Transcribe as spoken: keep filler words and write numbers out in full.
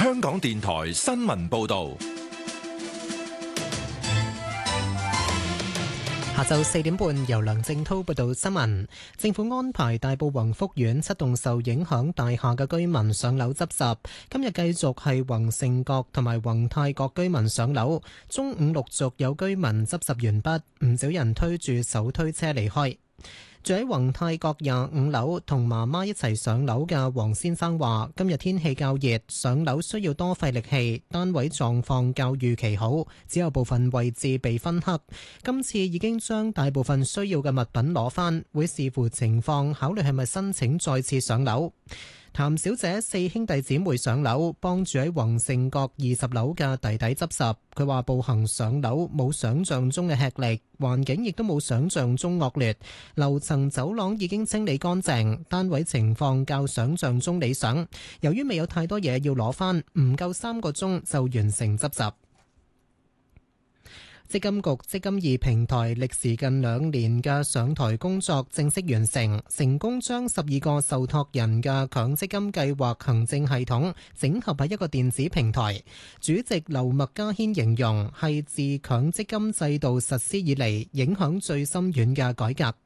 香港電台新聞報道。 下晝四點半，由梁正滔報道新聞。政府安排大埔宏福苑七棟受影響大廈嘅居民上樓執拾。今日繼續係宏盛閣同埋宏泰閣居民上樓。中午陸續有居民執拾完畢，唔少人推住手推車離開。住喺宏泰閣廿五樓同媽媽一齊上樓嘅黃先生話：今日天氣較熱，上樓需要多費力氣，單位狀況較預期好，只有部分位置被燻黑。今次已經將大部分需要嘅物品攞返，會視乎情況考慮係咪申請再次上樓。譚小姐四兄弟姊妹上樓，幫住喺宏盛閣二十樓嘅弟弟執拾。佢話步行上樓冇想象中嘅吃力，環境亦都冇想象中惡劣。樓層走廊已經清理乾淨，單位情況較想象中理想。由於未有太多嘢要攞返，唔夠三個鐘就完成執拾。積金局積金易平台歷時近兩年嘅上台工作正式完成，成功將十二個受託人嘅強積金計劃行政系統整合喺一個電子平台。主席劉麥嘉軒形容係自強積金制度實施以嚟影響最深遠嘅改革。